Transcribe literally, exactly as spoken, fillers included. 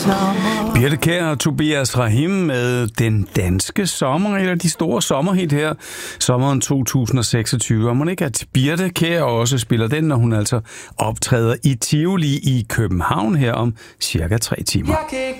Birthe Kjær og Tobias Rahim med Den Danske Sommer, et af de store sommerhit her, sommeren to tusind og seksogtyve. Og man ikke, at Birthe Kjær også spiller den, når hun altså optræder i Tivoli i København her om cirka tre timer.